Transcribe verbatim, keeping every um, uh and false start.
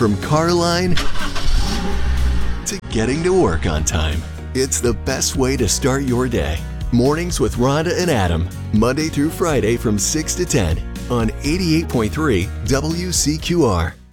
from car line to getting to work on time. It's the best way to start your day. Mornings with Rhonda and Adam, Monday through Friday from six to ten on eighty-eight point three W C Q R.